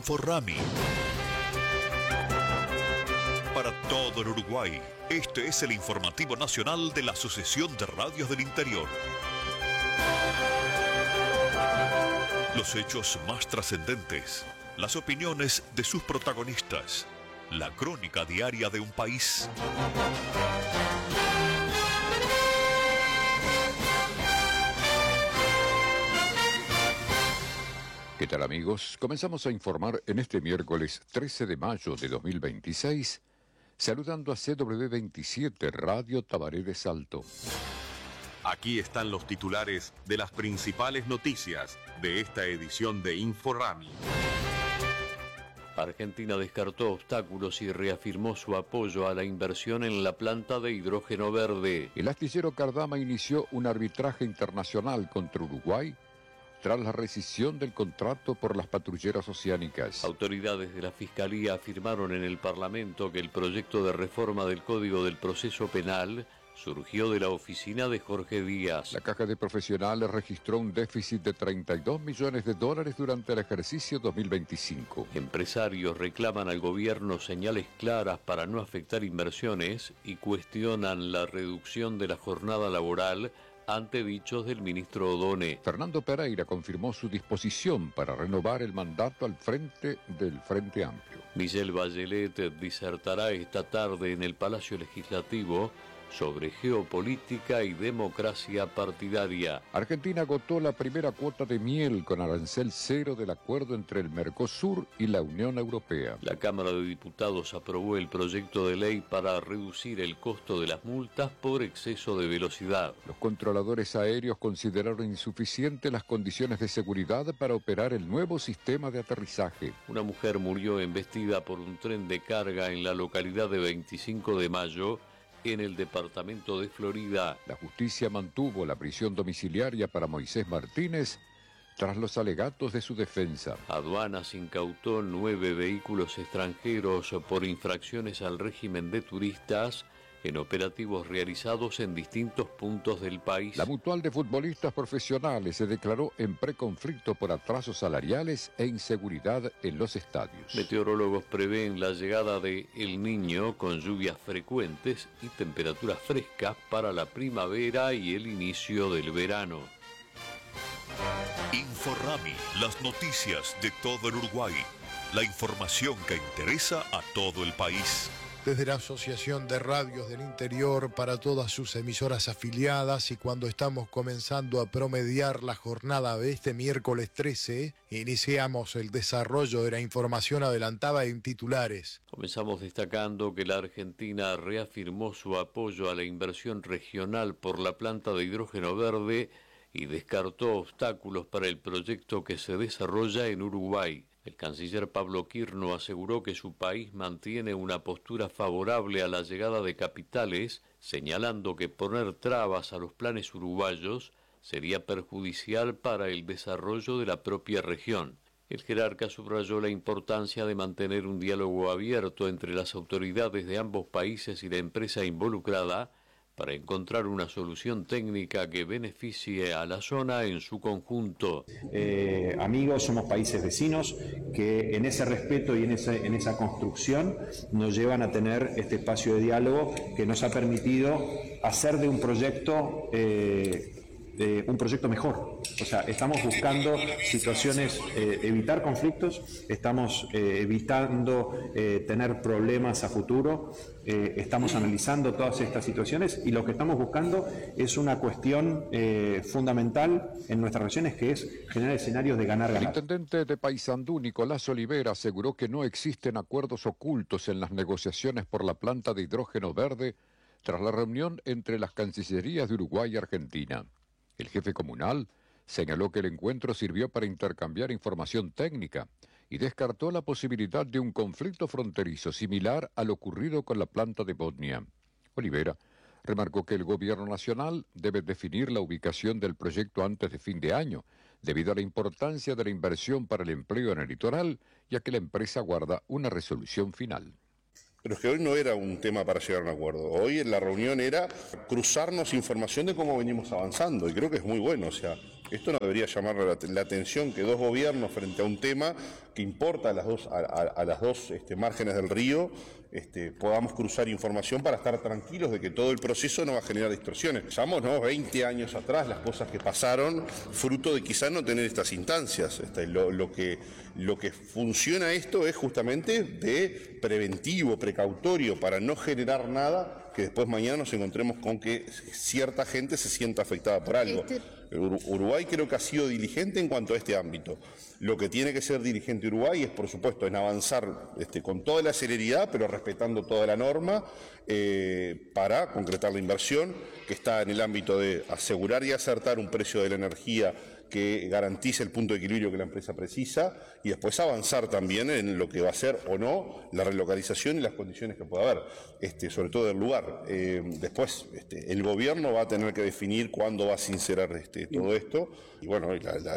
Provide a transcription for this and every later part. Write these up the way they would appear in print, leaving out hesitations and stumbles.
Inforrami. Para todo el Uruguay, este es el informativo nacional de la Asociación de Radios del Interior. Los hechos más trascendentes, las opiniones de sus protagonistas, la crónica diaria de un país. ¿Qué tal, amigos? Comenzamos a informar en este miércoles 13 de mayo de 2026, saludando a CW27 Radio Tabaré de Salto. Aquí están los titulares de las principales noticias de esta edición de Inforrami. Argentina descartó obstáculos y reafirmó su apoyo a la inversión en la planta de hidrógeno verde. El astillero Cardama inició un arbitraje internacional contra Uruguay tras la rescisión del contrato por las patrulleras oceánicas. Autoridades de la Fiscalía afirmaron en el Parlamento que el proyecto de reforma del Código del Proceso Penal surgió de la oficina de Jorge Díaz. La Caja de Profesionales registró un déficit de $32 millones durante el ejercicio 2025. Empresarios reclaman al gobierno señales claras para no afectar inversiones y cuestionan la reducción de la jornada laboral ante dichos del ministro Odone. Fernando Pereira confirmó su disposición para renovar el mandato al frente del Frente Amplio. Michelle Bachelet disertará esta tarde en el Palacio Legislativo sobre geopolítica y democracia partidaria. Argentina agotó la primera cuota de miel con arancel cero del acuerdo entre el Mercosur y la Unión Europea. La Cámara de Diputados aprobó el proyecto de ley para reducir el costo de las multas por exceso de velocidad. Los controladores aéreos consideraron insuficientes las condiciones de seguridad para operar el nuevo sistema de aterrizaje. Una mujer murió embestida por un tren de carga en la localidad de 25 de Mayo, en el departamento de Florida. La justicia mantuvo la prisión domiciliaria para Moisés Martínez tras los alegatos de su defensa. Aduanas incautó 9 vehículos extranjeros por infracciones al régimen de turistas en operativos realizados en distintos puntos del país. La Mutual de Futbolistas Profesionales se declaró en preconflicto por atrasos salariales e inseguridad en los estadios. Meteorólogos prevén la llegada de El Niño con lluvias frecuentes y temperaturas frescas para la primavera y el inicio del verano. Inforrami, las noticias de todo el Uruguay. La información que interesa a todo el país. Desde la Asociación de Radios del Interior para todas sus emisoras afiliadas, y cuando estamos comenzando a promediar la jornada de este miércoles 13, iniciamos el desarrollo de la información adelantada en titulares. Comenzamos destacando que la Argentina reafirmó su apoyo a la inversión regional por la planta de hidrógeno verde y descartó obstáculos para el proyecto que se desarrolla en Uruguay. El canciller Pablo Quirno aseguró que su país mantiene una postura favorable a la llegada de capitales, señalando que poner trabas a los planes uruguayos sería perjudicial para el desarrollo de la propia región. El jerarca subrayó la importancia de mantener un diálogo abierto entre las autoridades de ambos países y la empresa involucrada para encontrar una solución técnica que beneficie a la zona en su conjunto. Amigos, somos países vecinos que en ese respeto y en esa construcción nos llevan a tener este espacio de diálogo que nos ha permitido hacer de un proyecto mejor. O sea, estamos buscando situaciones, evitar conflictos, estamos evitando tener problemas a futuro, estamos analizando todas estas situaciones y lo que estamos buscando es una cuestión fundamental en nuestras regiones, que es generar escenarios de ganar-ganar. El intendente de Paysandú, Nicolás Olivera, aseguró que no existen acuerdos ocultos en las negociaciones por la planta de hidrógeno verde tras la reunión entre las cancillerías de Uruguay y Argentina. El jefe comunal señaló que el encuentro sirvió para intercambiar información técnica y descartó la posibilidad de un conflicto fronterizo similar al ocurrido con la planta de Botnia. Olivera remarcó que el gobierno nacional debe definir la ubicación del proyecto antes de fin de año, debido a la importancia de la inversión para el empleo en el litoral, ya que la empresa guarda una resolución final. Pero es que hoy no era un tema para llegar a un acuerdo. Hoy en la reunión era cruzarnos información de cómo venimos avanzando, y creo que es muy bueno. O sea, Esto no debería llamar la atención que dos gobiernos frente a un tema que importa a las dos márgenes del río, podamos cruzar información para estar tranquilos de que todo el proceso no va a generar distorsiones. Llevamos 20 años atrás las cosas que pasaron, fruto de quizás no tener estas instancias. Lo que funciona esto es justamente de preventivo, precautorio, para no generar nada que después mañana nos encontremos con que cierta gente se sienta afectada por algo. Uruguay creo que ha sido diligente en cuanto a este ámbito. Lo que tiene que ser diligente Uruguay es, por supuesto, en avanzar con toda la celeridad, pero respetando toda la norma, para concretar la inversión, que está en el ámbito de asegurar y acertar un precio de la energía que garantice el punto de equilibrio que la empresa precisa, y después avanzar también en lo que va a ser o no la relocalización y las condiciones que pueda haber, sobre todo del lugar. Después el gobierno va a tener que definir cuándo va a sincerar todo esto, y bueno,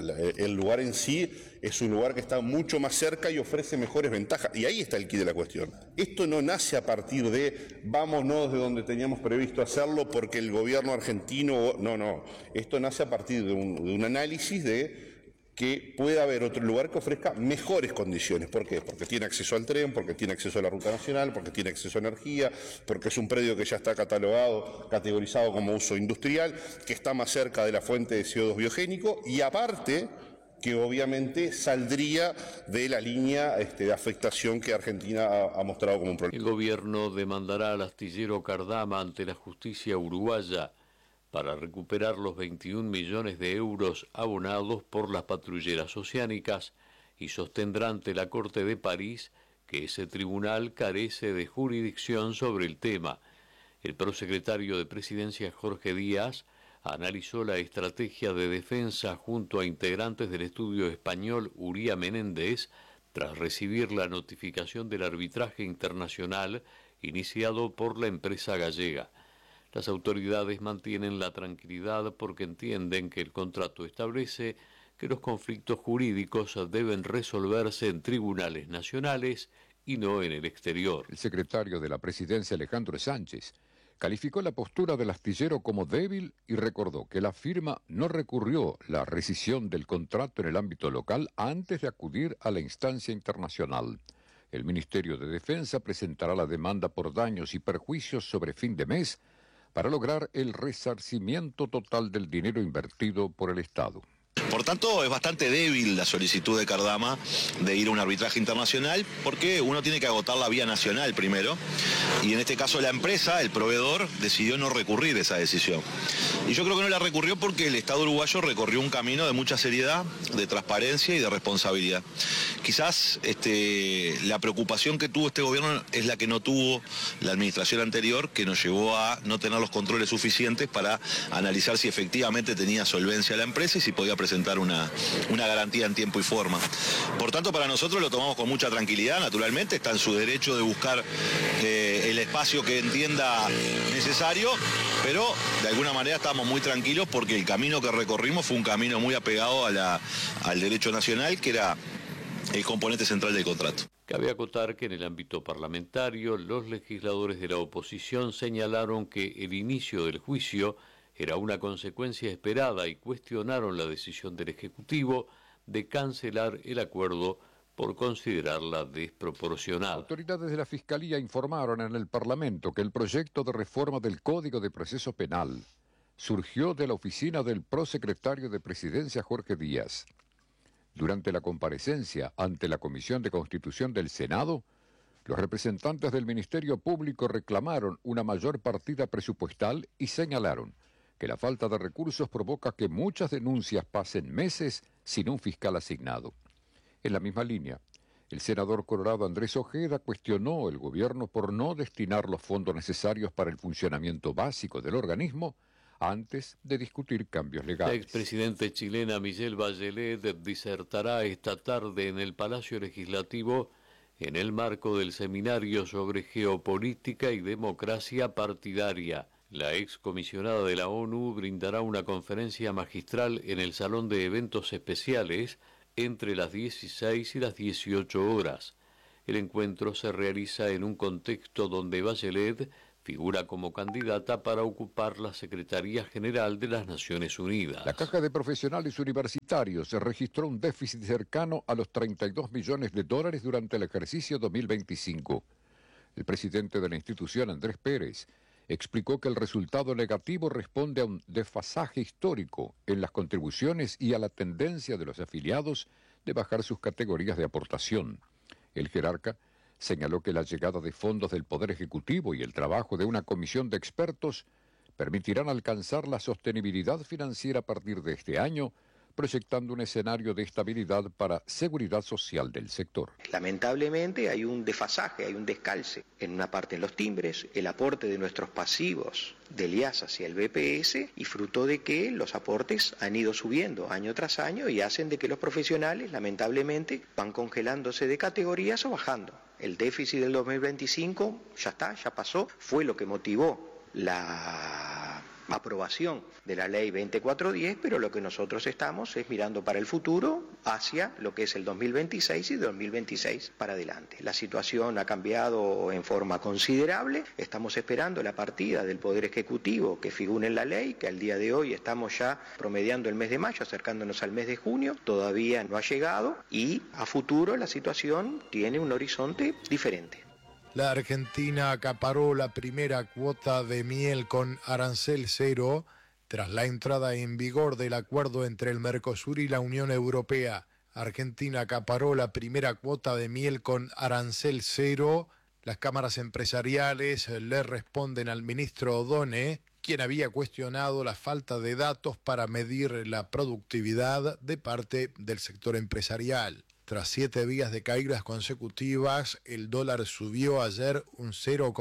el lugar en sí es un lugar que está mucho más cerca y ofrece mejores ventajas, y ahí está el quid de la cuestión. Esto no nace a partir de vámonos de donde teníamos previsto hacerlo porque el gobierno argentino, no, esto nace a partir de un análisis de que puede haber otro lugar que ofrezca mejores condiciones. ¿Por qué? Porque tiene acceso al tren, porque tiene acceso a la ruta nacional, porque tiene acceso a energía, porque es un predio que ya está categorizado como uso industrial, que está más cerca de la fuente de CO2 biogénico, y aparte que obviamente saldría de la línea de afectación que Argentina ha mostrado como un problema. El gobierno demandará al astillero Cardama ante la justicia uruguaya para recuperar los 21 millones de euros abonados por las patrulleras oceánicas, y sostendrá ante la Corte de París que ese tribunal carece de jurisdicción sobre el tema. El prosecretario de Presidencia, Jorge Díaz, analizó la estrategia de defensa junto a integrantes del estudio español Uría Menéndez tras recibir la notificación del arbitraje internacional iniciado por la empresa gallega. Las autoridades mantienen la tranquilidad porque entienden que el contrato establece que los conflictos jurídicos deben resolverse en tribunales nacionales y no en el exterior. El secretario de la Presidencia, Alejandro Sánchez, calificó la postura del astillero como débil y recordó que la firma no recurrió la rescisión del contrato en el ámbito local antes de acudir a la instancia internacional. El Ministerio de Defensa presentará la demanda por daños y perjuicios sobre fin de mes para lograr el resarcimiento total del dinero invertido por el Estado. Por tanto, es bastante débil la solicitud de Cardama de ir a un arbitraje internacional, porque uno tiene que agotar la vía nacional primero, y en este caso la empresa, el proveedor, decidió no recurrir esa decisión. Y yo creo que no la recurrió porque el Estado uruguayo recorrió un camino de mucha seriedad, de transparencia y de responsabilidad. Quizás la preocupación que tuvo este gobierno es la que no tuvo la administración anterior, que nos llevó a no tener los controles suficientes para analizar si efectivamente tenía solvencia la empresa y si podía presentar una garantía en tiempo y forma. Por tanto, para nosotros lo tomamos con mucha tranquilidad, naturalmente, está en su derecho de buscar el espacio que entienda necesario, pero de alguna manera estamos muy tranquilos porque el camino que recorrimos fue un camino muy apegado al derecho nacional, que era el componente central del contrato. Cabe acotar que en el ámbito parlamentario, los legisladores de la oposición señalaron que el inicio del juicio era una consecuencia esperada y cuestionaron la decisión del Ejecutivo de cancelar el acuerdo por considerarla desproporcionada. Autoridades de la Fiscalía informaron en el Parlamento que el proyecto de reforma del Código de Proceso Penal surgió de la oficina del prosecretario de Presidencia, Jorge Díaz. Durante la comparecencia ante la Comisión de Constitución del Senado, los representantes del Ministerio Público reclamaron una mayor partida presupuestal y señalaron que la falta de recursos provoca que muchas denuncias pasen meses sin un fiscal asignado. En la misma línea, el senador colorado Andrés Ojeda cuestionó al gobierno por no destinar los fondos necesarios para el funcionamiento básico del organismo antes de discutir cambios legales. La expresidenta chilena Michelle Bachelet disertará esta tarde en el Palacio Legislativo en el marco del seminario sobre geopolítica y democracia partidaria. La excomisionada de la ONU brindará una conferencia magistral en el Salón de Eventos Especiales entre las 16 y las 18 horas. El encuentro se realiza en un contexto donde Bachelet figura como candidata para ocupar la Secretaría General de las Naciones Unidas. La Caja de Profesionales Universitarios registró un déficit cercano a los $32 millones durante el ejercicio 2025. El presidente de la institución, Andrés Pérez, explicó que el resultado negativo responde a un desfasaje histórico en las contribuciones y a la tendencia de los afiliados de bajar sus categorías de aportación. El jerarca señaló que la llegada de fondos del Poder Ejecutivo y el trabajo de una comisión de expertos permitirán alcanzar la sostenibilidad financiera a partir de este año, proyectando un escenario de estabilidad para seguridad social del sector. Lamentablemente hay un desfasaje, hay un descalce en una parte en los timbres, el aporte de nuestros pasivos del IAS hacia el BPS y fruto de que los aportes han ido subiendo año tras año y hacen de que los profesionales lamentablemente van congelándose de categorías o bajando. El déficit del 2025 ya está, ya pasó, fue lo que motivó la aprobación de la ley 2410, pero lo que nosotros estamos es mirando para el futuro hacia lo que es el 2026 y 2026 para adelante. La situación ha cambiado en forma considerable, estamos esperando la partida del Poder Ejecutivo que figure en la ley, que al día de hoy estamos ya promediando el mes de mayo, acercándonos al mes de junio, todavía no ha llegado y a futuro la situación tiene un horizonte diferente. La Argentina acaparó la primera cuota de miel con arancel cero tras la entrada en vigor del acuerdo entre el Mercosur y la Unión Europea. Argentina acaparó la primera cuota de miel con arancel cero. Las cámaras empresariales le responden al ministro Odone, quien había cuestionado la falta de datos para medir la productividad de parte del sector empresarial. Tras 7 días de caídas consecutivas, el dólar subió ayer un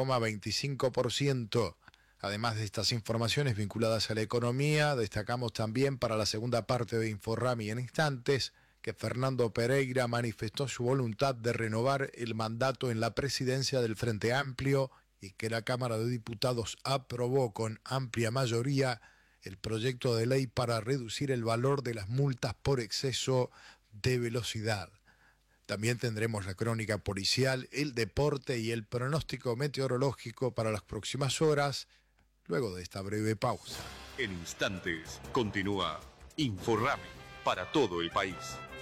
0,25%. Además de estas informaciones vinculadas a la economía, destacamos también para la segunda parte de Inforrami en instantes que Fernando Pereira manifestó su voluntad de renovar el mandato en la presidencia del Frente Amplio y que la Cámara de Diputados aprobó con amplia mayoría el proyecto de ley para reducir el valor de las multas por exceso de velocidad. También tendremos la crónica policial, el deporte y el pronóstico meteorológico para las próximas horas, luego de esta breve pausa. En instantes continúa Inforrami para todo el país.